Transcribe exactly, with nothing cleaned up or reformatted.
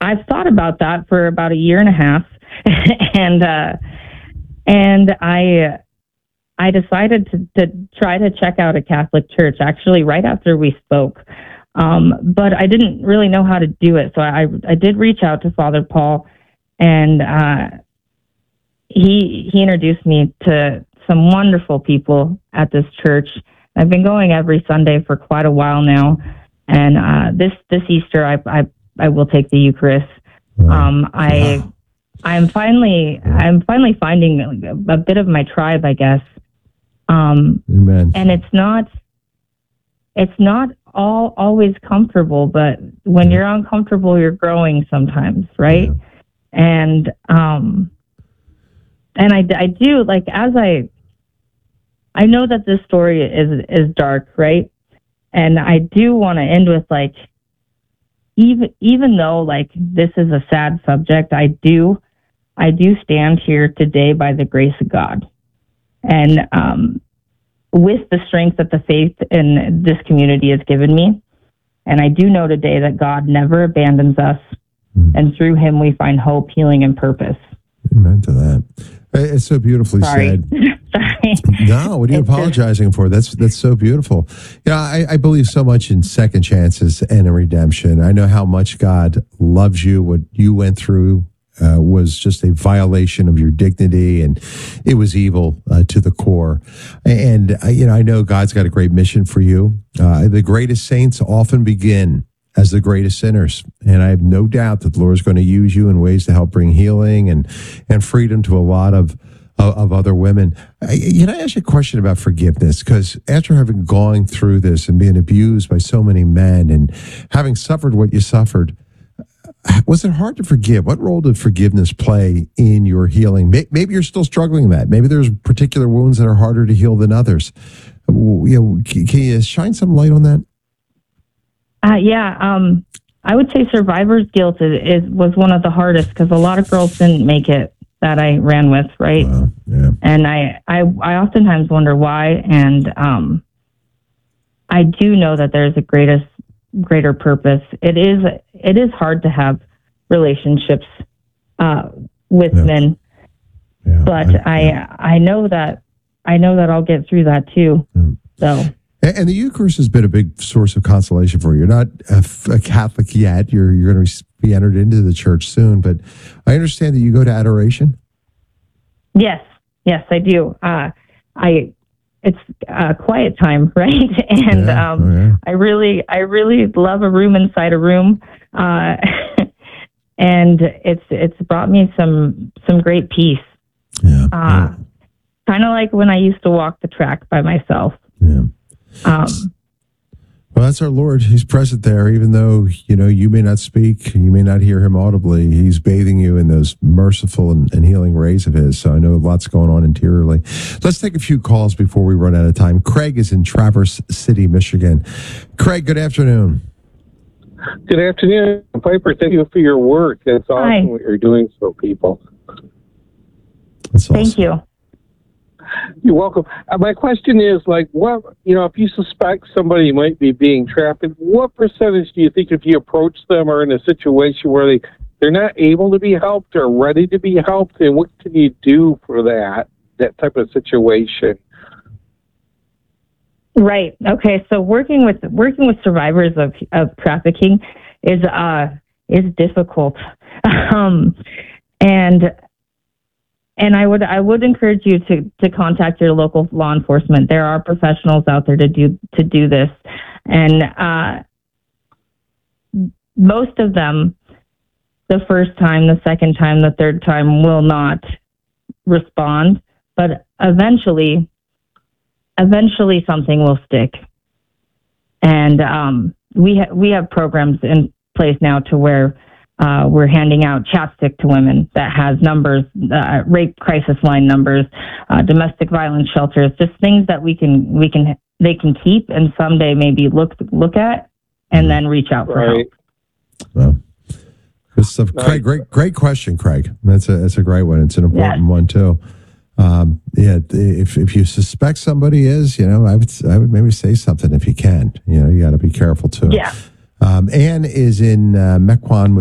I've thought about that for about a year and a half, and uh, and I I decided to, to try to check out a Catholic church. Actually, right after we spoke, um, but I didn't really know how to do it. So I I did reach out to Father Paul, and uh, he he introduced me to some wonderful people at this church. I've been going every Sunday for quite a while now, and uh, this this Easter I, I I will take the Eucharist. Wow. Um, I Wow. I'm finally I'm finally finding a, a bit of my tribe, I guess. Um, Amen. and it's not it's not all always comfortable, but when Yeah. you're uncomfortable, you're growing sometimes, right? Yeah. And um, and I I do like as I. I know that this story is is dark, right? And I do want to end with like, even even though like this is a sad subject, I do I do stand here today by the grace of God, and um, with the strength that the faith in this community has given me. And I do know today that God never abandons us, Mm. and through Him we find hope, healing, and purpose. Amen to that. It's so beautifully Sorry, said. sorry. No, what are you It's just- apologizing for? That's that's so beautiful. Yeah, I, I believe so much in second chances and in redemption. I know how much God loves you. What you went through uh, was just a violation of your dignity, and it was evil uh, to the core. And uh, you know, I know God's got a great mission for you. Uh, the greatest saints often begin as the greatest sinners. And I have no doubt that the Lord is going to use you in ways to help bring healing and, and freedom to a lot of, of, of other women. I, you know, I ask you a question about forgiveness, because after having gone through this and being abused by so many men and having suffered what you suffered, was it hard to forgive? What role did forgiveness play in your healing? Maybe you're still struggling with that. Maybe there's particular wounds that are harder to heal than others. You know, can you shine some light on that? Uh, yeah, um, I would say survivor's guilt is, is was one of the hardest because a lot of girls didn't make it that I ran with, right? Wow, yeah. And I, I, I oftentimes wonder why. And um, I do know that there's a greatest, greater purpose. It is, it is hard to have relationships uh, with Yeah. men, Yeah, but I, yeah. I, know that I know that I'll get through that too. Mm. So. And and the Eucharist has been a big source of consolation for you. You're not a, a Catholic yet. You're you're going to be entered into the church soon. But I understand that you go to adoration. Yes, yes, I do. Uh, I it's a quiet time, right? And Yeah, um, oh, yeah. I really, I really love a room inside a room, uh, and it's it's brought me some some great peace. Yeah, Uh, kind of like when I used to walk the track by myself. yeah. Um, Well, that's our Lord. He's present there, even though, you know, you may not speak, you may not hear him audibly. He's bathing you in those merciful and, and healing rays of his. So I know lots going on interiorly. Let's take a few calls before we run out of time. Craig is in Traverse City, Michigan. Craig, good afternoon. Good afternoon, Piper. Thank you for your work. It's awesome Hi. what you're doing for people. That's awesome. Thank you. You're welcome. Uh, my question is, like, what, you know, if you suspect somebody might be being trafficked, what percentage do you think if you approach them or in a situation where they, they're not able to be helped or ready to be helped, and what can you do for that, that type of situation? Right. Okay. So working with working with survivors of of trafficking is uh is difficult, um, and and I would I would encourage you to to contact your local law enforcement. There are professionals out there to do to do this, and uh, most of them, the first time, the second time, the third time, will not respond, but eventually. Eventually, something will stick, and um, we ha- we have programs in place now to where uh, we're handing out chapstick to women that has numbers, uh, rape crisis line numbers, uh, domestic violence shelters, just things that we can we can they can keep and someday maybe look look at and then reach out for Right. help. Well, good stuff. Nice. Craig, great, great question, Craig. That's a that's a great one. It's an important Yes. one too. Um, yeah, if if you suspect somebody is, you know, I would I would maybe say something if you can. You know, you got to be careful too. Yeah. Um, Anne is in uh, Mequon,